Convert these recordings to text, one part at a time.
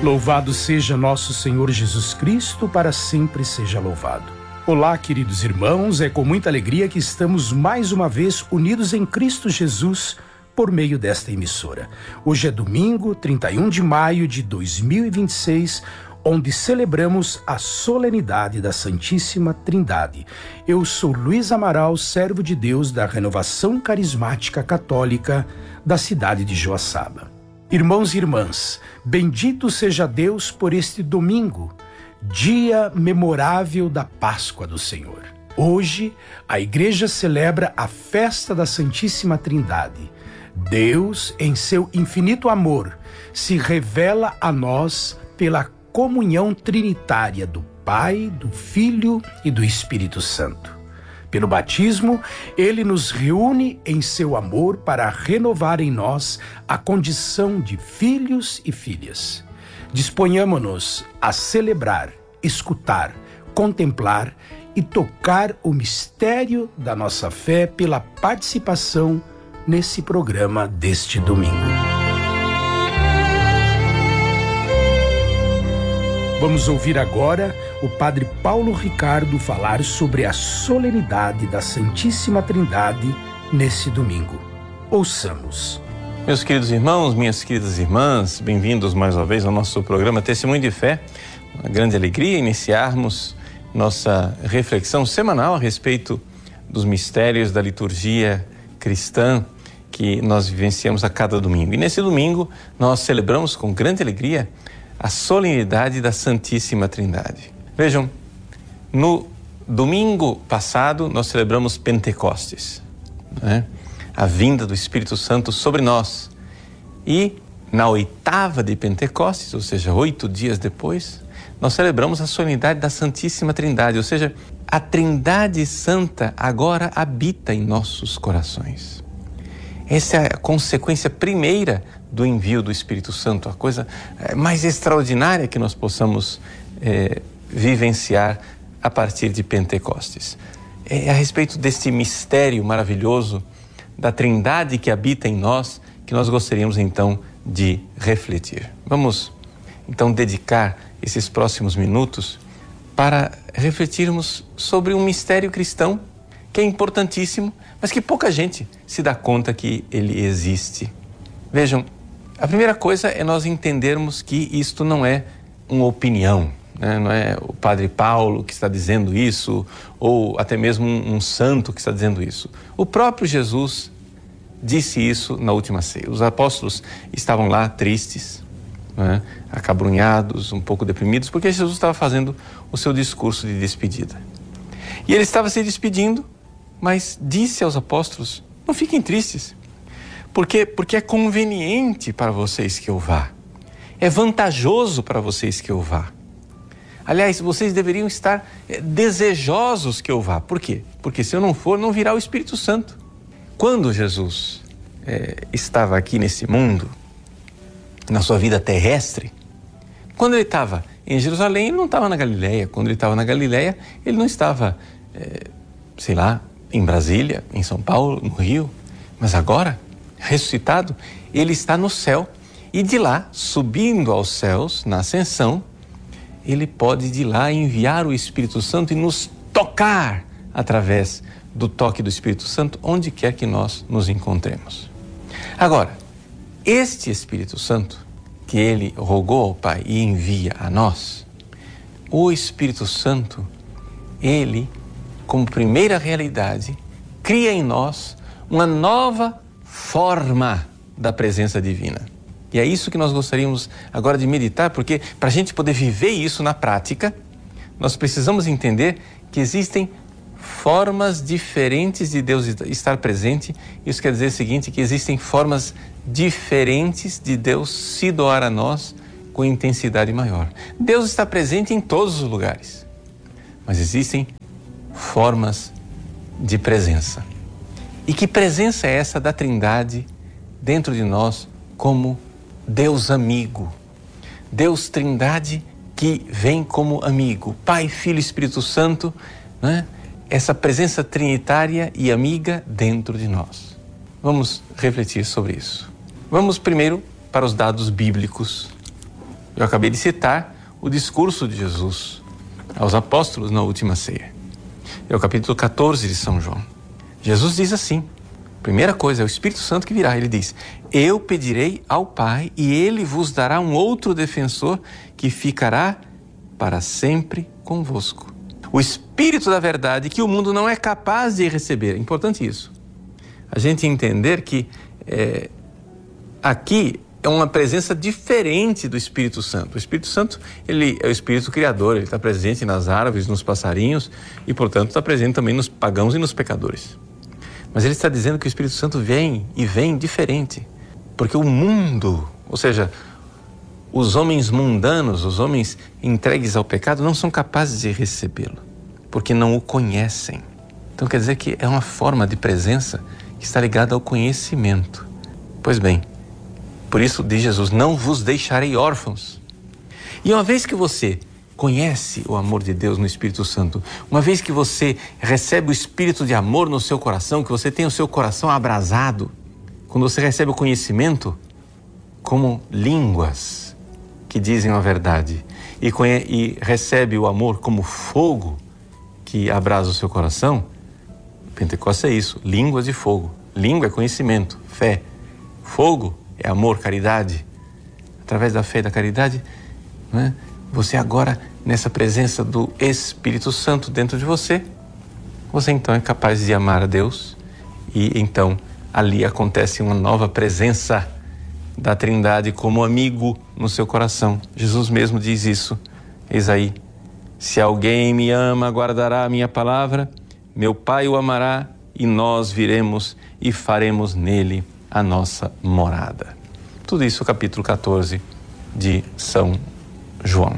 Louvado seja nosso Senhor Jesus Cristo, para sempre seja louvado. Olá, queridos irmãos, é com muita alegria que estamos mais uma vez unidos em Cristo Jesus por meio desta emissora. Hoje é domingo, 31 de maio de 2026, onde celebramos a solenidade da Santíssima Trindade. Eu sou Luiz Amaral, servo de Deus da Renovação Carismática Católica da cidade de Joaçaba. Irmãos e irmãs, bendito seja Deus por este domingo, dia memorável da Páscoa do Senhor. Hoje, a Igreja celebra a festa da Santíssima Trindade. Deus, em seu infinito amor, se revela a nós pela comunhão trinitária do Pai, do Filho e do Espírito Santo. Pelo batismo, ele nos reúne em seu amor para renovar em nós a condição de filhos e filhas. Disponhamo-nos a celebrar, escutar, contemplar e tocar o mistério da nossa fé pela participação nesse programa deste domingo. Vamos ouvir agora o Padre Paulo Ricardo falar sobre a solenidade da Santíssima Trindade nesse domingo. Ouçamos. Meus queridos irmãos, minhas queridas irmãs, bem-vindos mais uma vez ao nosso programa Testemunho de Fé. Uma grande alegria iniciarmos nossa reflexão semanal a respeito dos mistérios da liturgia cristã que nós vivenciamos a cada domingo. E nesse domingo nós celebramos com grande alegria a solenidade da Santíssima Trindade. Vejam, no domingo passado nós celebramos Pentecostes, né? A vinda do Espírito Santo sobre nós. E na oitava de Pentecostes, ou seja, 8 dias depois, nós celebramos a solenidade da Santíssima Trindade, ou seja, a Trindade Santa agora habita em nossos corações. Essa é a consequência primeira do envio do Espírito Santo, a coisa mais extraordinária que nós possamos vivenciar a partir de Pentecostes. É a respeito deste mistério maravilhoso da Trindade que habita em nós que nós gostaríamos então de refletir. Vamos então dedicar esses próximos minutos para refletirmos sobre um mistério cristão que é importantíssimo, mas que pouca gente se dá conta que ele existe. Vejam, a primeira coisa é nós entendermos que isto não é uma opinião, né? Não é o Padre Paulo que está dizendo isso, ou até mesmo um santo que está dizendo isso. O próprio Jesus disse isso na última ceia. Os apóstolos estavam lá tristes, né? Acabrunhados, um pouco deprimidos, porque Jesus estava fazendo o seu discurso de despedida. E ele estava se despedindo, mas disse aos apóstolos: não fiquem tristes. Porque é conveniente para vocês que eu vá. É vantajoso para vocês que eu vá. Aliás, vocês deveriam estar desejosos que eu vá. Por quê? Porque se eu não for, não virá o Espírito Santo. Quando Jesus estava aqui nesse mundo, na sua vida terrestre, quando ele estava em Jerusalém, ele não estava na Galileia. Quando ele estava na Galileia, ele não estava, em Brasília, em São Paulo, no Rio. Mas agora, ressuscitado, ele está no céu e de lá, subindo aos céus, na ascensão, ele pode de lá enviar o Espírito Santo e nos tocar através do toque do Espírito Santo, onde quer que nós nos encontremos. Agora, este Espírito Santo, que ele rogou ao Pai e envia a nós, o Espírito Santo, ele, como primeira realidade, cria em nós uma nova forma da presença divina. E é isso que nós gostaríamos agora de meditar, porque para a gente poder viver isso na prática, nós precisamos entender que existem formas diferentes de Deus estar presente. Isso quer dizer o seguinte, que existem formas diferentes de Deus se doar a nós com intensidade maior. Deus está presente em todos os lugares, mas existem formas de presença. E que presença é essa da Trindade dentro de nós como Deus amigo? Deus Trindade que vem como amigo, Pai, Filho e Espírito Santo, né? Essa presença trinitária e amiga dentro de nós. Vamos refletir sobre isso. Vamos primeiro para os dados bíblicos. Eu acabei de citar o discurso de Jesus aos apóstolos na última ceia. É o capítulo 14 de São João. Jesus diz assim, primeira coisa, é o Espírito Santo que virá. Ele diz, eu pedirei ao Pai e Ele vos dará um outro defensor que ficará para sempre convosco. O Espírito da verdade que o mundo não é capaz de receber. É importante isso. A gente entender que aqui é uma presença diferente do Espírito Santo. O Espírito Santo, ele é o Espírito Criador, ele está presente nas árvores, nos passarinhos e, portanto, está presente também nos pagãos e nos pecadores. Mas ele está dizendo que o Espírito Santo vem e vem diferente, porque o mundo, ou seja, os homens mundanos, os homens entregues ao pecado, não são capazes de recebê-lo, porque não o conhecem. Então quer dizer que é uma forma de presença que está ligada ao conhecimento. Pois bem, por isso diz Jesus, não vos deixarei órfãos. E uma vez que você conhece o amor de Deus no Espírito Santo, uma vez que você recebe o Espírito de amor no seu coração, que você tem o seu coração abrasado, quando você recebe o conhecimento como línguas que dizem a verdade e recebe o amor como fogo que abrasa o seu coração, Pentecostes é isso, línguas de fogo. Língua é conhecimento, fé. Fogo é amor, caridade. Através da fé e da caridade, né, você agora, nessa presença do Espírito Santo dentro de você, você então é capaz de amar a Deus e então ali acontece uma nova presença da Trindade como amigo no seu coração. Jesus mesmo diz isso. Eis aí, se alguém me ama, guardará a minha palavra, meu Pai o amará e nós viremos e faremos nele a nossa morada. Tudo isso, capítulo 14 de São João.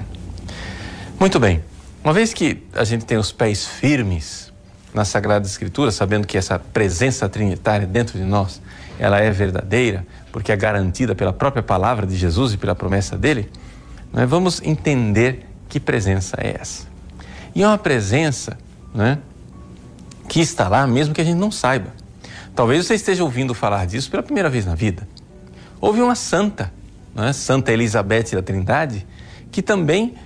Muito bem, uma vez que a gente tem os pés firmes na Sagrada Escritura, sabendo que essa presença trinitária dentro de nós, ela é verdadeira, porque é garantida pela própria palavra de Jesus e pela promessa dele, nós vamos entender que presença é essa. E é uma presença, né, que está lá mesmo que a gente não saiba. Talvez você esteja ouvindo falar disso pela primeira vez na vida. Houve uma santa, né, Santa Elizabeth da Trindade, que também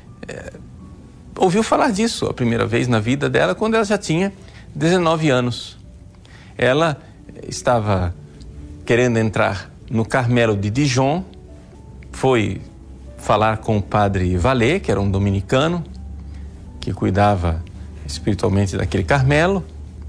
ouviu falar disso a primeira vez na vida dela quando ela já tinha 19 anos. Ela estava querendo entrar no Carmelo de Dijon, foi falar com o padre Vallet, que era um dominicano, que cuidava espiritualmente daquele Carmelo,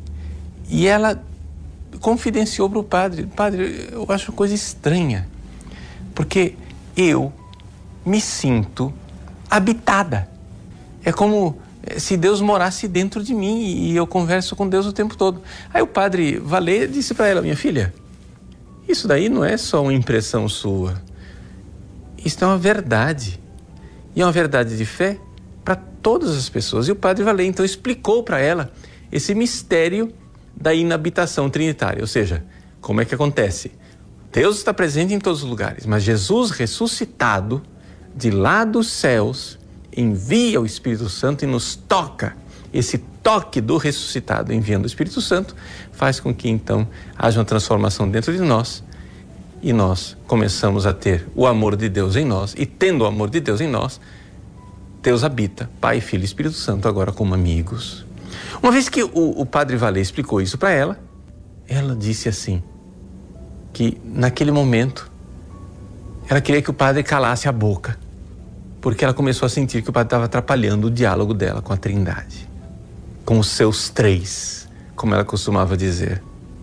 e ela confidenciou para o padre, padre, eu acho uma coisa estranha, porque eu me sinto habitada. É como se Deus morasse dentro de mim e eu converso com Deus o tempo todo. Aí o padre Vallet disse para ela, minha filha, isso daí não é só uma impressão sua, isso é uma verdade. E é uma verdade de fé para todas as pessoas. E o padre Vallet então explicou para ela esse mistério da inabitação trinitária, ou seja, como é que acontece? Deus está presente em todos os lugares, mas Jesus ressuscitado de lá dos céus envia o Espírito Santo e nos toca. Esse toque do ressuscitado enviando o Espírito Santo faz com que então haja uma transformação dentro de nós e nós começamos a ter o amor de Deus em nós, e tendo o amor de Deus em nós, Deus habita, Pai, Filho e Espírito Santo agora como amigos. Uma vez que o padre Vallet explicou isso para ela, ela disse assim, que naquele momento ela queria que o padre calasse a boca, porque ela começou a sentir que o padre estava atrapalhando o diálogo dela com a Trindade, com os seus três, como ela costumava dizer,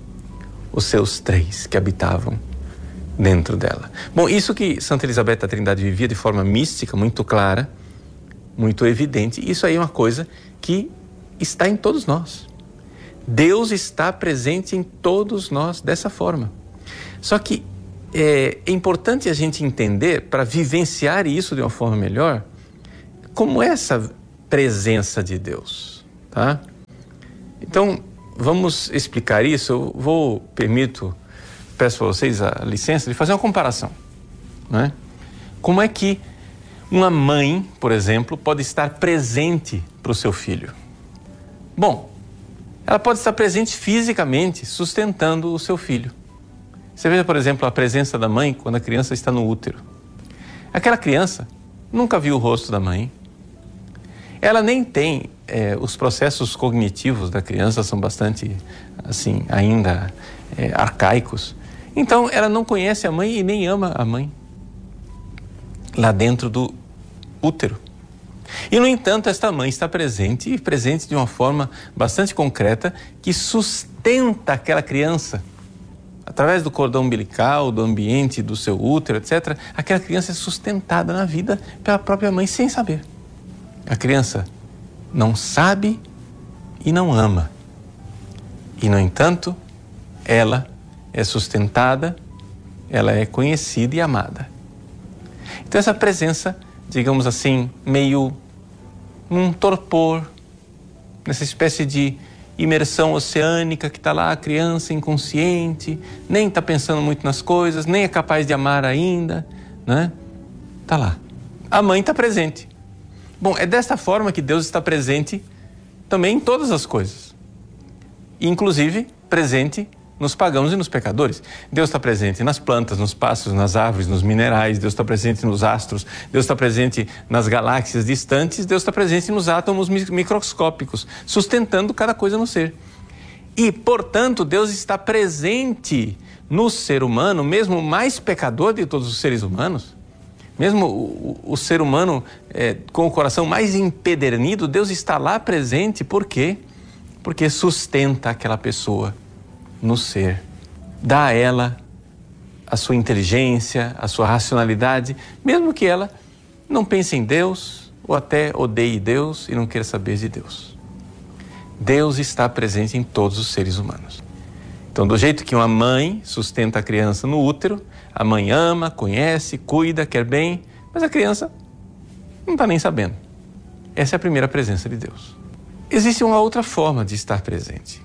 os seus três que habitavam dentro dela. Bom, isso que Santa Elizabeth da Trindade vivia de forma mística, muito clara, muito evidente, isso aí é uma coisa que está em todos nós. Deus está presente em todos nós dessa forma. Só que é importante a gente entender, para vivenciar isso de uma forma melhor, como é essa presença de Deus, tá? Então, vamos explicar isso. Eu peço para vocês a licença de fazer uma comparação, né? Como é que uma mãe, por exemplo, pode estar presente para o seu filho? Bom, ela pode estar presente fisicamente, sustentando o seu filho. Você veja, por exemplo, a presença da mãe quando a criança está no útero. Aquela criança nunca viu o rosto da mãe. Ela nem tem, os processos cognitivos da criança são bastante, assim, ainda arcaicos. Então, ela não conhece a mãe e nem ama a mãe lá dentro do útero. E, no entanto, esta mãe está presente, e presente de uma forma bastante concreta, que sustenta aquela criança. Através do cordão umbilical, do ambiente, do seu útero, etc., aquela criança é sustentada na vida pela própria mãe sem saber. A criança não sabe e não ama. E, no entanto, ela é sustentada, ela é conhecida e amada. Então, essa presença, digamos assim, meio num torpor, nessa espécie de imersão oceânica que está lá, a criança inconsciente, nem está pensando muito nas coisas, nem é capaz de amar ainda, né? Está lá. A mãe está presente. Bom, é desta forma que Deus está presente também em todas as coisas. Inclusive, presente nos pagãos e nos pecadores. Deus está presente nas plantas, nos pássaros, nas árvores, nos minerais. Deus está presente nos astros. Deus está presente nas galáxias distantes. Deus está presente nos átomos microscópicos, sustentando cada coisa no ser. E, portanto, Deus está presente no ser humano, mesmo o mais pecador de todos os seres humanos. Mesmo o ser humano com o coração mais empedernido, Deus está lá presente. Por quê? Porque sustenta aquela pessoa no ser, dá a ela a sua inteligência, a sua racionalidade, mesmo que ela não pense em Deus ou até odeie Deus e não queira saber de Deus. Deus está presente em todos os seres humanos. Então, do jeito que uma mãe sustenta a criança no útero, a mãe ama, conhece, cuida, quer bem, mas a criança não está nem sabendo. Essa é a primeira presença de Deus. Existe uma outra forma de estar presente.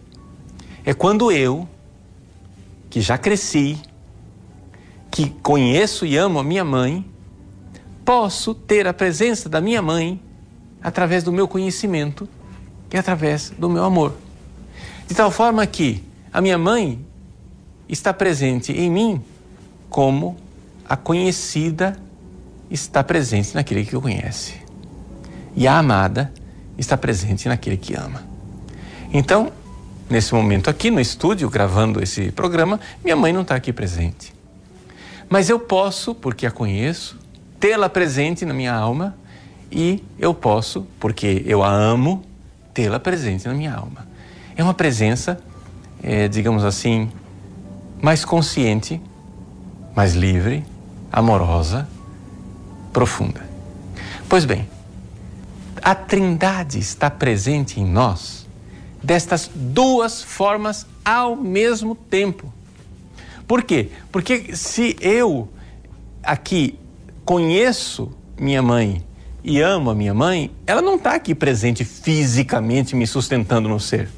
É quando eu, que já cresci, que conheço e amo a minha mãe, posso ter a presença da minha mãe através do meu conhecimento e através do meu amor. De tal forma que a minha mãe está presente em mim como a conhecida está presente naquele que o conhece. E a amada está presente naquele que ama. Então, nesse momento aqui no estúdio, gravando esse programa, minha mãe não está aqui presente. Mas eu posso, porque a conheço, tê-la presente na minha alma, e eu posso, porque eu a amo, tê-la presente na minha alma. É uma presença, digamos assim, mais consciente, mais livre, amorosa, profunda. Pois bem, a Trindade está presente em nós destas duas formas ao mesmo tempo. Por quê? Porque se eu aqui conheço minha mãe e amo a minha mãe, ela não está aqui presente fisicamente me sustentando no ser.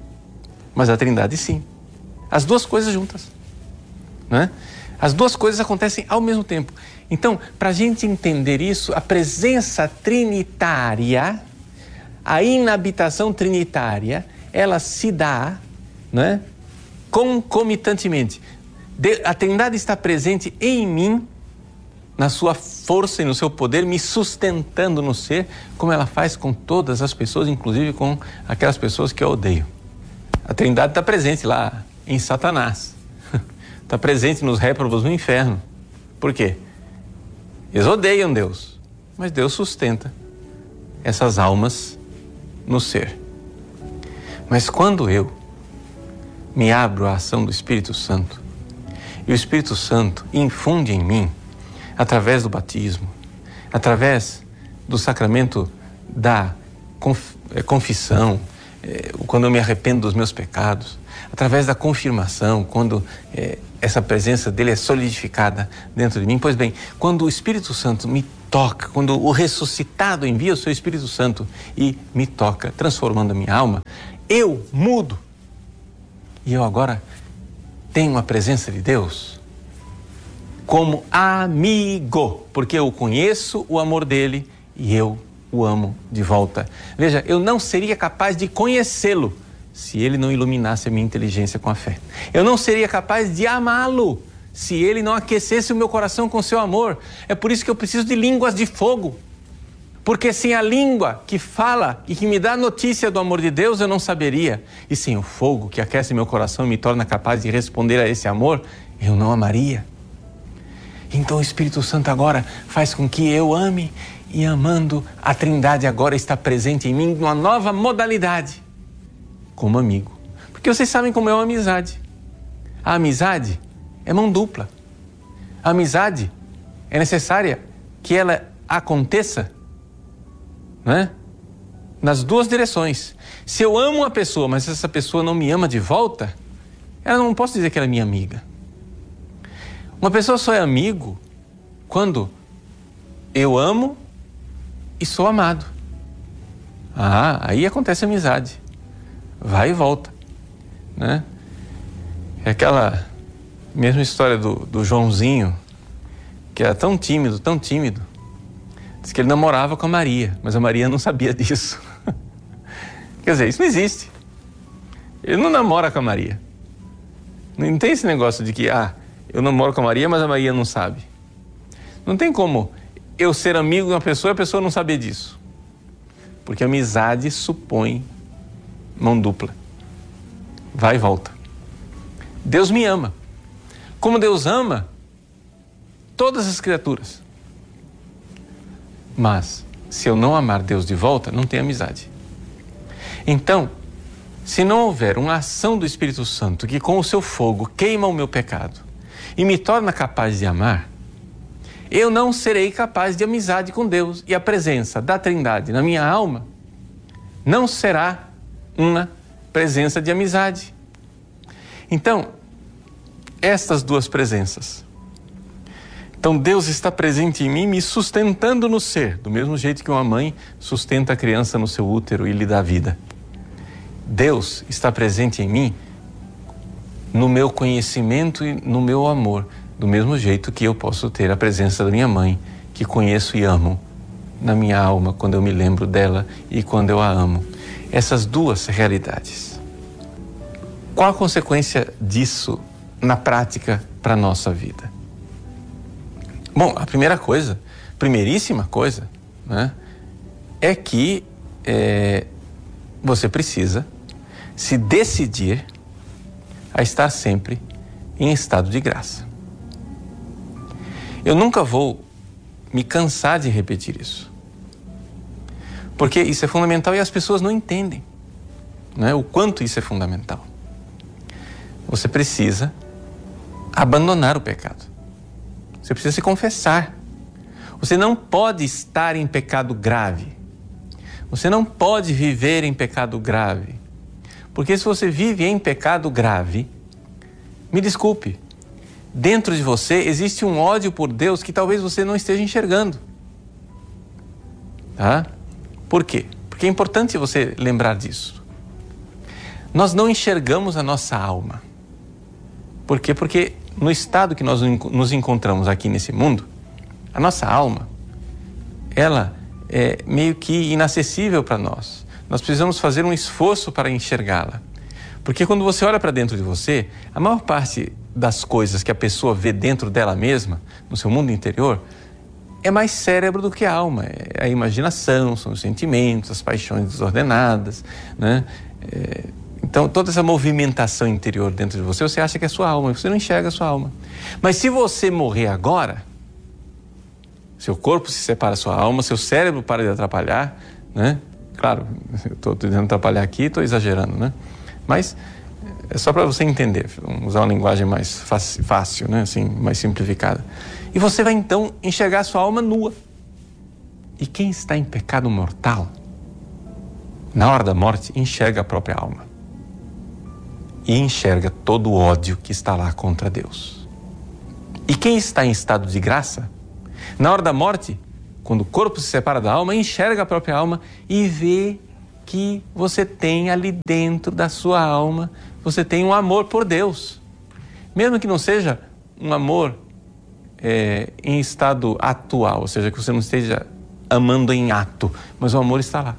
Mas a Trindade sim. As duas coisas juntas, né? As duas coisas acontecem ao mesmo tempo. Então, para a gente entender isso, a presença trinitária, a inabitação trinitária, ela se dá, né, concomitantemente. A Trindade está presente em mim, na sua força e no seu poder, me sustentando no ser, como ela faz com todas as pessoas, inclusive com aquelas pessoas que eu odeio. A Trindade está presente lá em Satanás. Está presente nos réprobos no inferno. Por quê? Eles odeiam Deus, mas Deus sustenta essas almas no ser. Mas quando eu me abro à ação do Espírito Santo, e o Espírito Santo infunde em mim, através do batismo, através do sacramento da confissão, quando eu me arrependo dos meus pecados, através da confirmação, quando essa presença dele é solidificada dentro de mim. Pois bem, quando o Espírito Santo me toca, quando o ressuscitado envia o seu Espírito Santo e me toca, transformando a minha alma, eu mudo. E eu agora tenho a presença de Deus como amigo, porque eu conheço o amor dele e eu o amo de volta. Veja, eu não seria capaz de conhecê-lo se ele não iluminasse a minha inteligência com a fé. Eu não seria capaz de amá-lo se Ele não aquecesse o meu coração com seu amor. É por isso que eu preciso de línguas de fogo. Porque sem a língua que fala e que me dá notícia do amor de Deus, eu não saberia. E sem o fogo que aquece meu coração e me torna capaz de responder a esse amor, eu não amaria. Então o Espírito Santo agora faz com que eu ame, e amando, a Trindade agora está presente em mim numa nova modalidade, como amigo. Porque vocês sabem como é uma amizade. A amizade é mão dupla. A amizade é necessária que ela aconteça, né, nas duas direções. Se eu amo uma pessoa, mas essa pessoa não me ama de volta, ela não posso dizer que ela é minha amiga. Uma pessoa só é amigo quando eu amo e sou amado. Aí acontece a amizade. Vai e volta, né? É aquela mesma história do Joãozinho, que era tão tímido, tão tímido. Diz que ele namorava com a Maria, mas a Maria não sabia disso. Quer dizer, isso não existe. Ele não namora com a Maria. Não tem esse negócio de que, eu namoro com a Maria, mas a Maria não sabe. Não tem como eu ser amigo de uma pessoa e a pessoa não saber disso. Porque a amizade supõe mão dupla. Vai e volta. Deus me ama. Como Deus ama todas as criaturas. Mas, se eu não amar Deus de volta, não tem amizade. Então, se não houver uma ação do Espírito Santo que com o seu fogo queima o meu pecado e me torna capaz de amar, eu não serei capaz de amizade com Deus, e a presença da Trindade na minha alma não será uma presença de amizade. Então, estas duas presenças. Então, Deus está presente em mim, me sustentando no ser, do mesmo jeito que uma mãe sustenta a criança no seu útero e lhe dá vida. Deus está presente em mim no meu conhecimento e no meu amor, do mesmo jeito que eu posso ter a presença da minha mãe, que conheço e amo, na minha alma, quando eu me lembro dela e quando eu a amo. Essas duas realidades. Qual a consequência disso na prática para a nossa vida? Bom, a primeiríssima coisa, né, é que você precisa se decidir a estar sempre em estado de graça. Eu nunca vou me cansar de repetir isso. Porque isso é fundamental e as pessoas não entendem, né, o quanto isso é fundamental. Você precisa abandonar o pecado. Você precisa se confessar. Você não pode estar em pecado grave. Você não pode viver em pecado grave. Porque se você vive em pecado grave, me desculpe, dentro de você existe um ódio por Deus que talvez você não esteja enxergando. Tá? Por quê? Porque é importante você lembrar disso. Nós não enxergamos a nossa alma. Por quê? Porque no estado que nós nos encontramos aqui nesse mundo, a nossa alma, ela é meio que inacessível para nós. Nós precisamos fazer um esforço para enxergá-la. Porque quando você olha para dentro de você, a maior parte das coisas que a pessoa vê dentro dela mesma, no seu mundo interior, é mais cérebro do que a alma. É a imaginação, são os sentimentos, as paixões desordenadas, né? Então, toda essa movimentação interior dentro de você acha que é sua alma, você não enxerga a sua alma. Mas se você morrer agora, seu corpo se separa da sua alma, seu cérebro para de atrapalhar, né? Claro, eu estou dizendo atrapalhar aqui, estou exagerando, né? Mas é só para você entender, usar uma linguagem mais fácil, né? Assim, mais simplificada. E você vai então enxergar a sua alma nua. E quem está em pecado mortal, na hora da morte, enxerga a própria alma. E enxerga todo o ódio que está lá contra Deus. E quem está em estado de graça, na hora da morte, quando o corpo se separa da alma, enxerga a própria alma e vê que você tem ali dentro da sua alma, você tem um amor por Deus. Mesmo que não seja um amor em estado atual, ou seja, que você não esteja amando em ato, mas o amor está lá.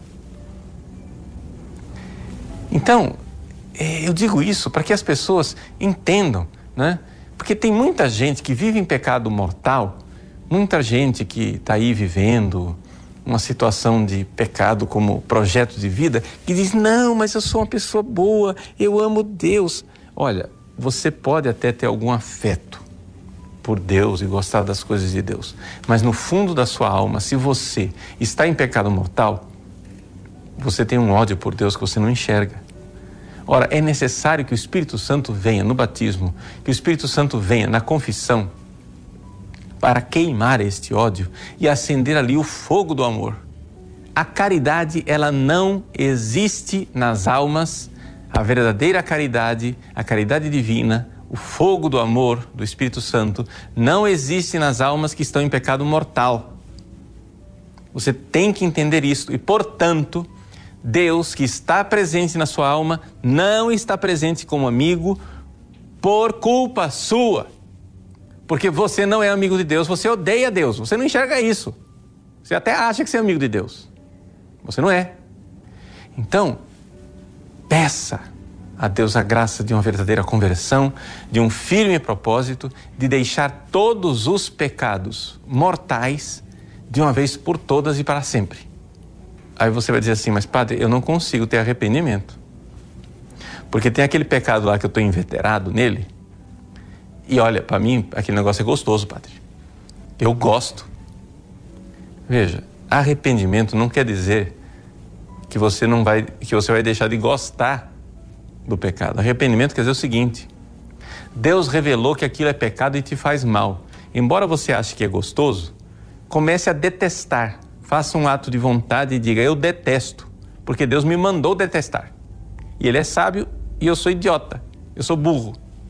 Então, eu digo isso para que as pessoas entendam, né? Porque tem muita gente que vive em pecado mortal, muita gente que está aí vivendo uma situação de pecado como projeto de vida, que diz, não, mas eu sou uma pessoa boa, eu amo Deus. Olha, você pode até ter algum afeto por Deus e gostar das coisas de Deus, mas no fundo da sua alma, se você está em pecado mortal, você tem um ódio por Deus que você não enxerga. Ora, é necessário que o Espírito Santo venha no batismo, que o Espírito Santo venha na confissão, para queimar este ódio e acender ali o fogo do amor. A caridade, ela não existe nas almas, a verdadeira caridade, a caridade divina, o fogo do amor do Espírito Santo, não existe nas almas que estão em pecado mortal. Você tem que entender isso e, portanto, Deus que está presente na sua alma não está presente como amigo por culpa sua. Porque você não é amigo de Deus, você odeia Deus, você não enxerga isso. Você até acha que você é amigo de Deus. Você não é. Então, peça a Deus a graça de uma verdadeira conversão, de um firme propósito, de deixar todos os pecados mortais de uma vez por todas e para sempre. Aí você vai dizer assim, mas padre, eu não consigo ter arrependimento. Porque tem aquele pecado lá que eu estou inveterado nele. E olha, para mim, aquele negócio é gostoso, padre. Eu gosto. Veja, arrependimento não quer dizer que você vai deixar de gostar do pecado. Arrependimento quer dizer o seguinte: Deus revelou que aquilo é pecado e te faz mal. Embora você ache que é gostoso, comece a detestar. Faça um ato de vontade e diga, eu detesto, porque Deus me mandou detestar. E Ele é sábio e eu sou idiota, eu sou burro,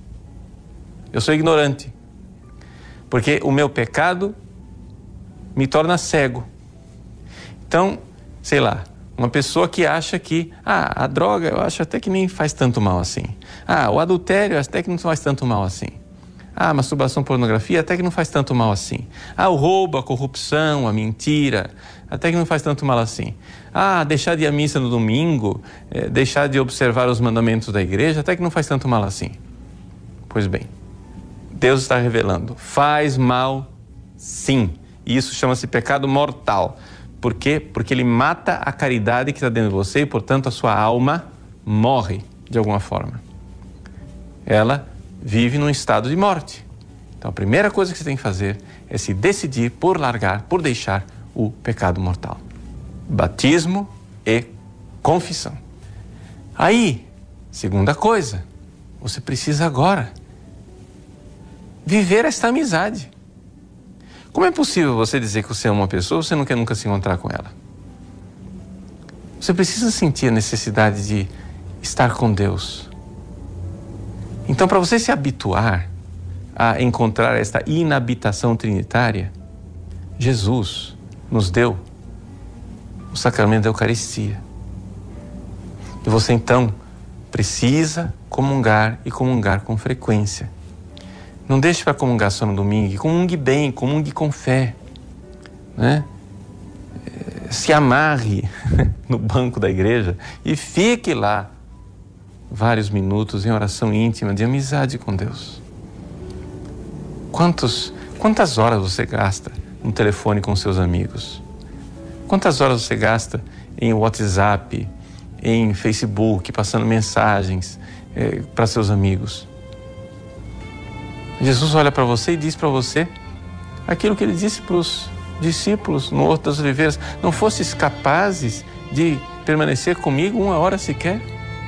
eu sou ignorante. Porque o meu pecado me torna cego. Então, sei lá, uma pessoa que acha que, a droga eu acho até que nem faz tanto mal assim. O adultério até que não faz tanto mal assim. A masturbação, pornografia, até que não faz tanto mal assim. O roubo, a corrupção, a mentira, até que não faz tanto mal assim. Deixar de ir à missa no domingo, deixar de observar os mandamentos da igreja, até que não faz tanto mal assim. Pois bem, Deus está revelando, faz mal sim. E isso chama-se pecado mortal. Por quê? Porque ele mata a caridade que está dentro de você e, portanto, a sua alma morre de alguma forma. Ela vive num estado de morte. Então, a primeira coisa que você tem que fazer é se decidir por largar, por deixar o pecado mortal. Batismo e confissão. Aí, segunda coisa, você precisa agora viver esta amizade. Como é possível você dizer que você ama uma pessoa e você não quer nunca se encontrar com ela? Você precisa sentir a necessidade de estar com Deus. Então, para você se habituar a encontrar esta inabitação trinitária, Jesus nos deu o sacramento da Eucaristia. E você, então, precisa comungar e comungar com frequência. Não deixe para comungar só no domingo, comungue bem, comungue com fé, né? Se amarre no banco da igreja e fique lá vários minutos em oração íntima de amizade com Deus. Quantas horas você gasta no telefone com seus amigos? Quantas horas você gasta em WhatsApp, em Facebook, passando mensagens para seus amigos? Jesus olha para você e diz para você aquilo que ele disse para os discípulos no Horto das Oliveiras: não fostes capazes de permanecer comigo 1 hora sequer?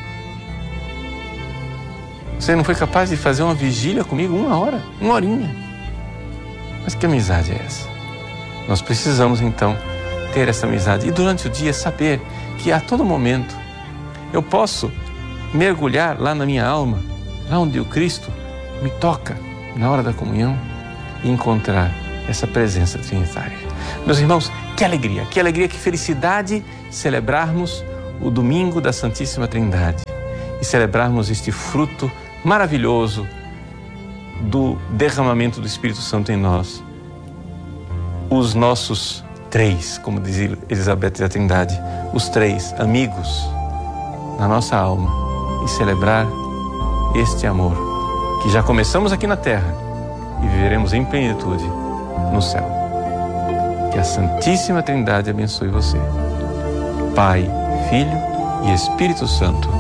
Você não foi capaz de fazer uma vigília comigo 1 hora, 1 horinha? Mas que amizade é essa? Nós precisamos então ter essa amizade e durante o dia saber que a todo momento eu posso mergulhar lá na minha alma, lá onde o Cristo me toca na hora da comunhão e encontrar essa presença trinitária. Meus irmãos, que alegria, que felicidade celebrarmos o domingo da Santíssima Trindade e celebrarmos este fruto maravilhoso do derramamento do Espírito Santo em nós. Os nossos 3, como diz Elizabeth da Trindade, os 3 amigos na nossa alma, e celebrar este amor que já começamos aqui na terra e viveremos em plenitude no céu. Que a Santíssima Trindade abençoe você. Pai, Filho e Espírito Santo.